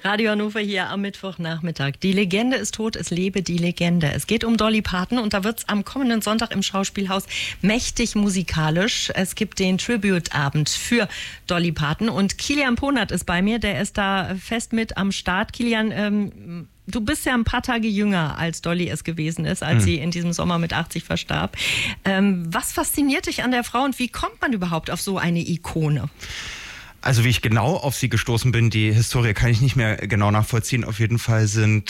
Radio Hannover hier am Mittwochnachmittag. Die Legende ist tot, es lebe die Legende. Es geht um Dolly Parton und da wird es am kommenden Sonntag im Schauspielhaus mächtig musikalisch. Es gibt den Tribute-Abend für Dolly Parton und Kilian Ponert ist bei mir, der ist da fest mit am Start. Kilian, du bist ja ein paar Tage jünger, als Dolly es gewesen ist, als sie in diesem Sommer mit 80 verstarb. Was fasziniert dich an der Frau und wie kommt man überhaupt auf so eine Ikone? Also wie ich genau auf sie gestoßen bin, die Historie kann ich nicht mehr genau nachvollziehen. Auf jeden Fall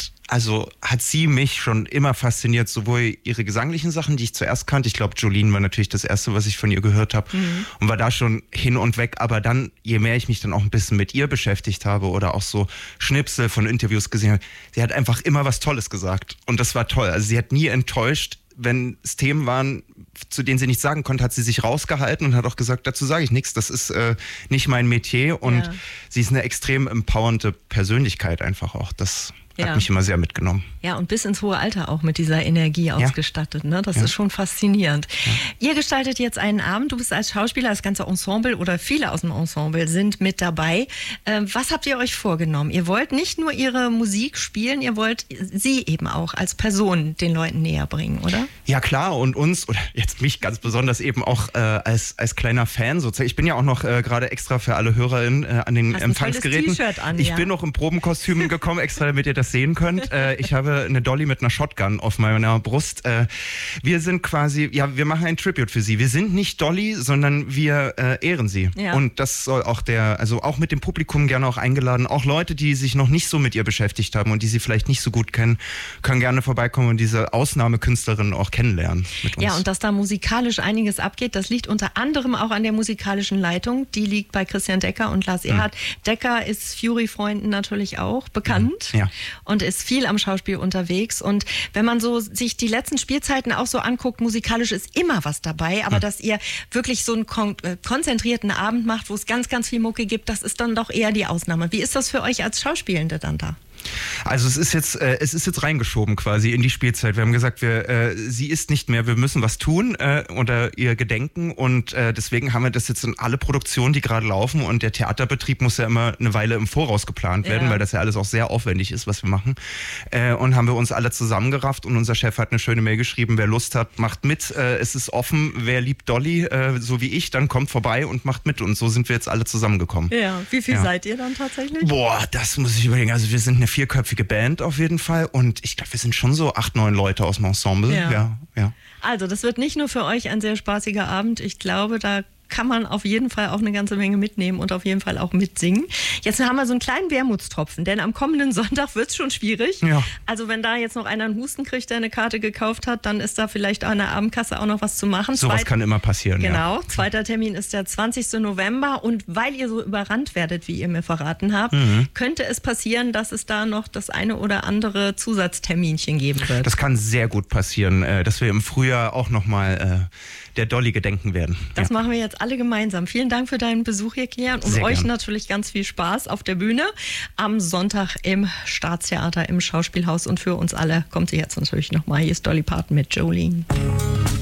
hat sie mich schon immer fasziniert, sowohl ihre gesanglichen Sachen, die ich zuerst kannte. Ich glaube, Jolene war natürlich das Erste, was ich von ihr gehört habe und war da schon hin und weg. Aber dann, je mehr ich mich dann auch ein bisschen mit ihr beschäftigt habe oder auch so Schnipsel von Interviews gesehen habe, sie hat einfach immer was Tolles gesagt. Und das war toll. Also sie hat nie enttäuscht. Wenn es Themen waren, zu denen sie nichts sagen konnte, hat sie sich rausgehalten und hat auch gesagt, dazu sage ich nichts, das ist nicht mein Metier. Und sie ist eine extrem empowernde Persönlichkeit einfach auch. Das hat mich immer sehr mitgenommen. Ja, und bis ins hohe Alter auch mit dieser Energie ausgestattet. Ne? Das ist schon faszinierend. Ja. Ihr gestaltet jetzt einen Abend. Du bist als Schauspieler, das ganze Ensemble oder viele aus dem Ensemble sind mit dabei. Was habt ihr euch vorgenommen? Ihr wollt nicht nur ihre Musik spielen, ihr wollt sie eben auch als Person den Leuten näher bringen, oder? Ja, klar. Und uns, oder jetzt mich ganz besonders eben auch als kleiner Fan sozusagen. Ich bin ja auch noch gerade extra für alle HörerInnen an den Empfangsgeräten. Ich bin noch im Probenkostüm gekommen, extra damit ihr das sehen könnt. Ich habe eine Dolly mit einer Shotgun auf meiner Brust. Wir sind quasi, wir machen ein Tribute für sie. Wir sind nicht Dolly, sondern wir ehren sie. Ja. Und das soll auch auch mit dem Publikum gerne auch eingeladen. Auch Leute, die sich noch nicht so mit ihr beschäftigt haben und die sie vielleicht nicht so gut kennen, können gerne vorbeikommen und diese Ausnahmekünstlerin auch kennenlernen mit uns. Ja, und dass da musikalisch einiges abgeht, das liegt unter anderem auch an der musikalischen Leitung. Die liegt bei Christian Decker und Lars Erhardt. Decker ist Fury-Freunden natürlich auch bekannt. Ja. Und ist viel am Schauspiel unterwegs. Und wenn man so sich die letzten Spielzeiten auch so anguckt, musikalisch ist immer was dabei. Aber dass ihr wirklich so einen konzentrierten Abend macht, wo es ganz, ganz viel Mucke gibt, das ist dann doch eher die Ausnahme. Wie ist das für euch als Schauspielende dann da? Also es ist jetzt reingeschoben quasi in die Spielzeit. Wir haben gesagt, sie ist nicht mehr, wir müssen was tun unter ihr Gedenken und deswegen haben wir das jetzt in alle Produktionen, die gerade laufen und der Theaterbetrieb muss ja immer eine Weile im Voraus geplant werden, weil das ja alles auch sehr aufwendig ist, was wir machen. Und haben wir uns alle zusammengerafft und unser Chef hat eine schöne Mail geschrieben, wer Lust hat, macht mit. Es ist offen, wer liebt Dolly, so wie ich, dann kommt vorbei und macht mit und so sind wir jetzt alle zusammengekommen. Ja, wie viel seid ihr dann tatsächlich? Boah, das muss ich überlegen. Also wir sind eine 4-köpfige Band auf jeden Fall und ich glaube, wir sind schon so 8-9 Leute aus dem Ensemble. Ja. Also das wird nicht nur für euch ein sehr spaßiger Abend. Ich glaube, da kann man auf jeden Fall auch eine ganze Menge mitnehmen und auf jeden Fall auch mitsingen. Jetzt haben wir so einen kleinen Wermutstropfen, denn am kommenden Sonntag wird es schon schwierig. Ja. Also wenn da jetzt noch einer einen Husten kriegt, der eine Karte gekauft hat, dann ist da vielleicht an der Abendkasse auch noch was zu machen. Sowas kann immer passieren, Genau, zweiter Termin ist der 20. November und weil ihr so überrannt werdet, wie ihr mir verraten habt, könnte es passieren, dass es da noch das eine oder andere Zusatzterminchen geben wird. Das kann sehr gut passieren, dass wir im Frühjahr auch nochmal der Dolly gedenken werden. Das machen wir jetzt alle gemeinsam. Vielen Dank für deinen Besuch hier, Kilian. Und sehr euch gern. Natürlich ganz viel Spaß auf der Bühne am Sonntag im Staatstheater im Schauspielhaus. Und für uns alle kommt sie jetzt natürlich nochmal. Hier ist Dolly Parton mit Jolene.